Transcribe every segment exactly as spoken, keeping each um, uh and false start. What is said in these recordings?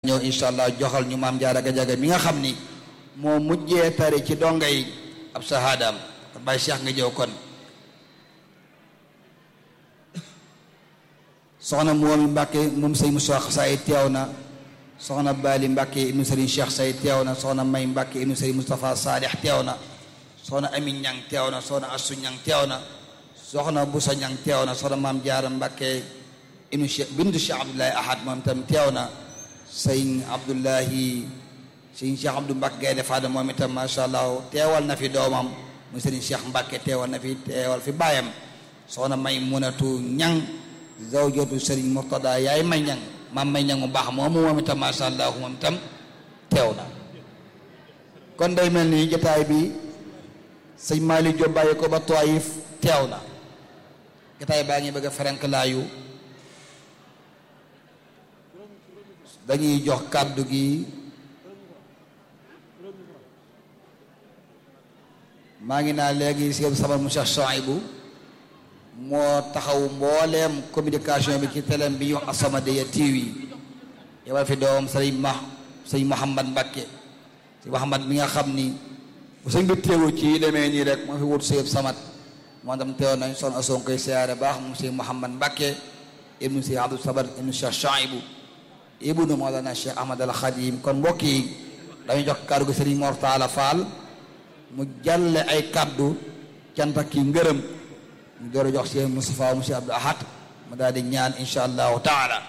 ñëw incha allah joxal ñu maam Jaara Gajaga mi nga xam ni moo mujjee tari ci donga yi ab sahaadaam kon Baye Cheikh nga jëw kon soxna Moomi Mbàkke moom sëñ Moussa Xasaay teew na soxna Bali Mbàkke ibnu Sëriñ Cheikh Say teew na soxna May Mbàkke ibnu Sëriñ Moustapha Saalix teew na soxna Amin Ñang teew na soxna Assu Ñang teew na soxna Busa Ñang teew na soxna Maam Jaara Mbàkke ibnu Cheikh bintu Cheikh Abdoulahi Ahad moom itam teew na sëñ Abdoulahi sëñ Cheikh Abdou Mbàkke Gaynde Faada moom itam masha Allah teewal na fi doomam mu Sëriñ Cheikh Mbàkke teewal na fi teewal fi baayam soxna May Munatu Ñang zawjatu Sëriñ Murtada yaay May Ñang maam May Ñang mu baax moomu moom itam masha Allah moom itam teew na kon day mel ni jotaay bi sëñ Malick Diop bàyyi ko ba Taïf teew na jotaay baa ngi bëgg a ferenk laayu dañuy jox kàddu gi maa ngi naa léegi si sabar mu Cheikh Souhaïbou moo taxaw mbooleem communication bi ci télé bi ñu wax As-Samadiyya T V yebal fi doom sëñ ma sëñ Mouhamad Mbakke sëñ Mouhamad mi nga xam ni bu sëñ bi teewu ci demee nii rek moo fi wut sëñ Samad moo tam teew nañ son ason koy siyaare baax mu sëñ Mouhamad Mbakke ibnu sëñ Abdou Sabar ibnu Cheikh Souhaïbou ibnu Mawlana Cheikh Ahmad al Khadim kon mbokk yi dañuy jox kàddu gi sëriñ Mor Talla Fall mu jàlle ay kàddu cant ak ki ngërëm ñu door a jox Cheikh Moustapha monsieur Abdou Ahad mu daal di ñaan insha allahu taala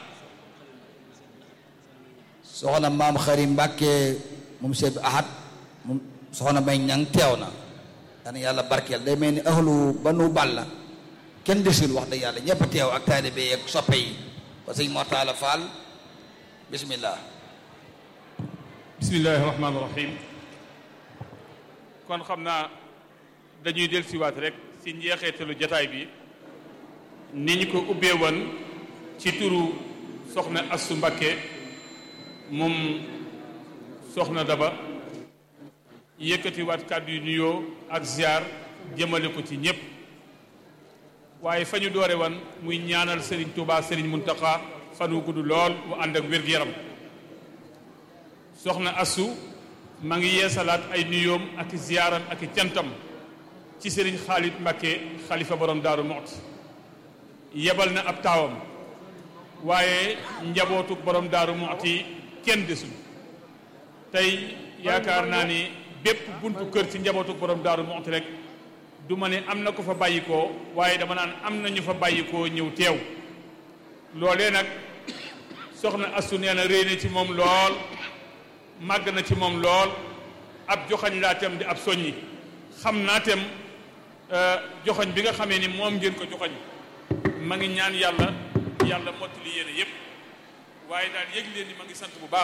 soxna maam Xari Mbàkke moom Cheikh Abdou Ahad moom soxna May Ñang teew na dana yàlla barkeel day mel ni ahlu Banu Balla kenn desul wax dëgg yàlla ñëpp teew ak taalibe ak soppe yi ba sëñ Mor Talla Fall bismillah bismillahi rahmaani rahim kon xam naa dañuy del siwaat rek ci njeexeetalu jataay bi ni ñu ko ubbee woon ci turu soxna Assu Mbakke moom soxna Daba yëkkatiwaat kàddu yu nuyoo ak ziar jëmale ko ci ñépp waaye fa ñu doore woon muy ñaanal Serigne Touba Serigne Mountakha fan wu gudd lool mu ànd ak wér-gu-yaram soxna Assu ma ngi yeesalaat ay nuyoom ak ziyaaram ak cantam ci Serigne Khalid Mbakke xalifa borom Daaru Muxti yebal na ab taawam waaye njabootu borom Daaru Muxti kenn desul tey yaakaar naa ni bépp buntu kër ci njabootu borom Daaru Muxti rek du ma ne am na ko fa bàyyikoo waaye dama naan am na ñu fa bàyyikoo ñëw teew loolee nag soxna Assu nee na réy na ci moom lool màgg na ci moom lool ab joxañ laa tem di ab soññi xam naa tem joxañ bi nga xamee ni moom ngeen ko joxañ ma ngi ñaan yàlla yàlla mottali yéene yépp waaye daal yëg leen ni ma ngi sant bu baax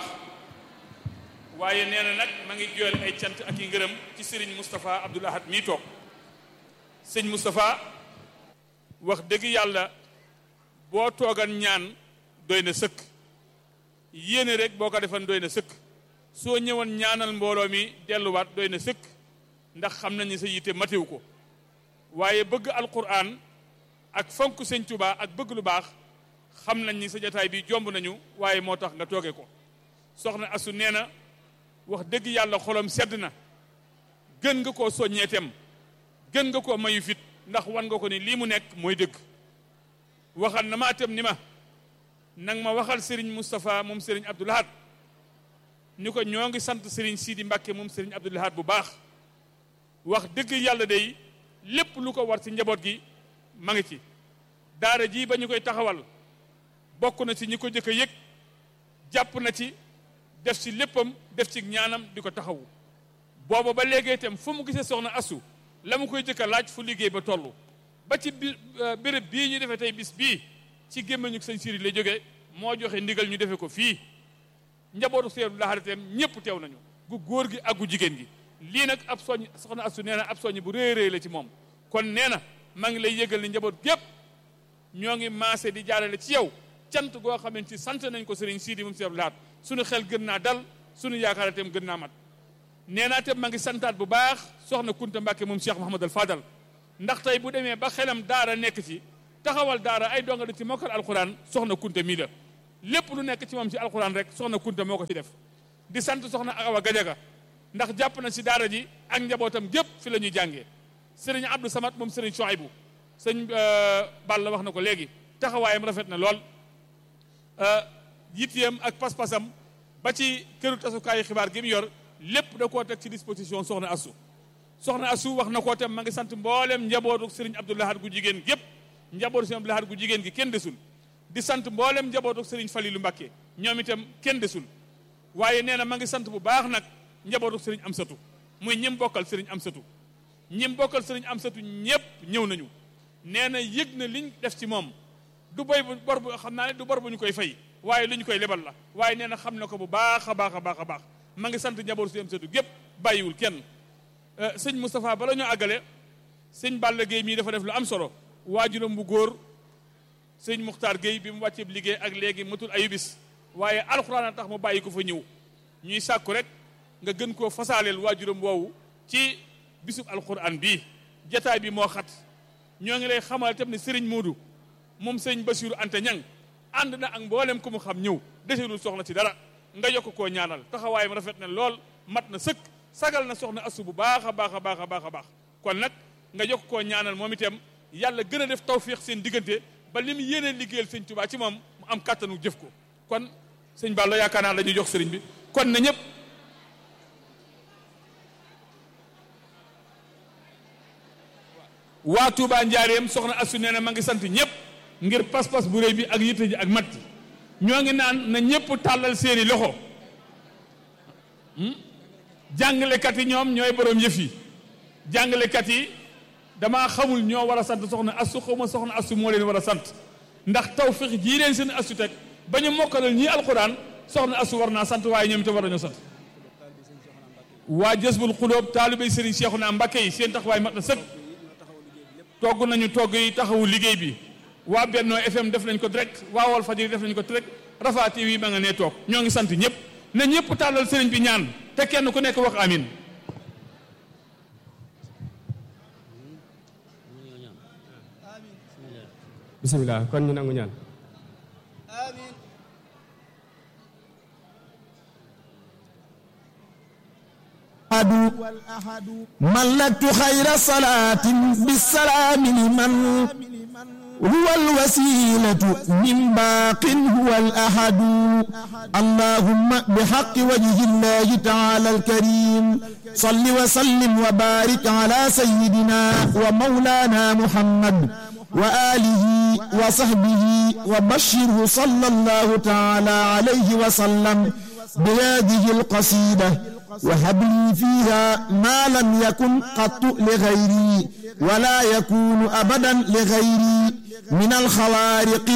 waaye nee na nag ma ngi joyal ay cant ak i ngërëm ci Serigne Moustapha Abdoul Ahad mii toog sëñ Moustapha wax dëgg yàlla boo toogan ñaan doy na sëkk yéene rek boo ko defan doy na sëkk soo ñëwoon ñaanal mbooloo mi delluwaat doy na sëkk ndax xam nañ ni sa yitte matewu ko waaye bëgg alquran ak fonk sëñ Tuubaa ak bëgg lu baax xam nañ ni sa jataay bi jomb nañu waaye moo tax nga tooge ko soxna Assu nee na wax dëgg yàlla xolom sedd na gën nga koo soññeetem gën nga koo mayu fit ndax wan nga ko ni lii mu nekk mooy dëgg waxal na maa tem ni ma nang ma waxal Serigne Moustapha moom Serigne Abdoul Ahad ni ko ñoo ngi sant Serigne Sidi Mbakke moom Serigne Abdoul Ahad bu baax wax dëgg yàlla day lépp lu ko war ci njaboot gi ma ngi ci daara ji ba ñu koy taxawal bokk na ci ñi ko jëkk a yëg jàpp na ci def ci léppam def ci ñaanam di ko taxawu booba ba léegi itam fu mu gisee soxna Assu la mu koy jëkk a laaj fu liggéey ba toll ba ci bi béréb bii ñu defee tey bis bii ci gémmañu sëñ Siri lay jógee moo joxe ndigal ñu defee ko fii njabootu Sëñ Abdoul Ahad itam ñëpp teew nañu gu góor gi ak gu jigéen gi lii nag ab soññ soxna Assu nee na ab soññ bu rëy rëy la ci moom kon nee na maa ngi lay yëgal ni njaboot gépp ñoo ngi maase di jaarale ci yow cant goo xamante ni sant nañ ko Serigne Sidi moom Sëñ Abdoul Ahad suñu xel gën naa dal suñu yaakaar itam gën naa mat nee naa itam maa ngi santaat bu baax soxna Kunta Mbàkke moom Cheikh Mouhamadul Fadal ndax tey bu demee ba xelam daara nekk ci taxawal daara ay donga di ci mokkal alquran soxna Kunta mii la lépp lu nekk ci moom ci alxuraan rek soxna Kunta moo ko ci def di sant soxna Awa Gajaga ndax jàpp na si daara ji ak njabootam gépp fi la ñuy jàngee sëriñ Abdou Samad moom sëriñ Chouaïbou sëñ Balla wax na ko léegi taxawaayam rafet na lool yitteem ak pas-pasam ba ci këru tasukaayu xibaar gi mu yor lépp da koo teg ci disposition soxna Assou soxna Assou wax na koo tam ma ngi sant mboolem njabootu sëriñ Abdou Lahad gu jigéen gépp njabootu sëriñ Abdou Lahad gu jigéen gi kenn desul di sant mboolem njabootu sëriñ Falilou Mbacké ñoom itam kenn desul waaye nee na ma ngi sant bu baax nag njabootu sëriñ Amsatu muy ñim bokkal sëriñ Amsatu ñim bokkal sëriñ Amsatu ñëpp ñëw nañu nee na yëg na liñ def ci moom du boy bu bor bu xam naa ne du bor bu ñu koy fay waaye lu ñu koy lebal la waaye nee na xam na ko bu baax a baax a baax a baax ma ngi sant njabootu sëriñ Amsatu gépp bàyyiwul kenn sëñ Moustapha bala ñoo àggale sëñ Balla Gueye mii dafa def lu am solo waajuram bu góor sëñ Muxtaar Gueye bi mu wàccee liggéey ak léegi matul ayubis waaye alxuraan a tax mu bàyyi ko fa ñëw ñuy sàkku rek nga gën koo fasaaleel waajuram woowu ci bisub alxuraan bii jataay bi moo xat ñoo ngi lay xamal tam ne sëriñ Moodu moom sëñ Basiru Anta Ñang ànd na ak mboolem ku mu xam ñëw deseelul soxna ci dara nga yokk koo ñaanal taxawaayam rafet na lool mat na sëkk sagal na soxna Assu bu baax a baax a baax a baax a baax kon nag nga yokk koo ñaanal moom itam yàlla gën a def tawfiix seen diggante ba li mu yéenee liggéeyal sëñ Tuubaa ci moom mu am kàttanu jëf ko kon sëñ Balla yaakaar naa la ñuy jox sëriñ bi kon na ñëpp waa Touba Njaareem soxna Assu nee na ma ngi sant ñëpp ngir pas-pas bu réy bi ak yitte ji ak mat ji ñoo ngi naan na ñëpp tàllal seeni loxo jàngalekat yi ñoom ñooy borom yëf yi jàngalekat yi damaa xamul ñoo war a sant soxna Assu xaw ma soxna Assu moo leen war a sant ndax tawfiix jii leen seen Assu teg ba ñu mokkalal ñii alxuraan soxna Assu war naa sant waaye ñoom itam war nañoo sant waa Jazbul Xuloob taalibey Sëriñ Seexuna Mbàkke yi seen taxawaay mat na sëkk togg nañu togg yi taxawu liggéey bi waa Benno F M def nañ ko direct waa Walfadjri def nañ ko direct Rafah T V ma nga nee toog ñoo ngi sant ñëpp na ñëpp tàllal sëriñ bi ñaan te kenn ku nekk wax amin bismillah kon ñu nangu ñaan amin ملكت خير صلاة بالسلام لمن هو الوسيلة من باق هو الأحد اللهم بحق وجه الله تعالى الكريم صل وسلم وبارك على سيدنا ومولانا محمد وآله وصحبه وبشره صلى الله تعالى عليه وسلم بهذه القصيدة وهب لي فيها ما لم يكن قط لغيري ولا يكون أبدا لغيري من الخوارق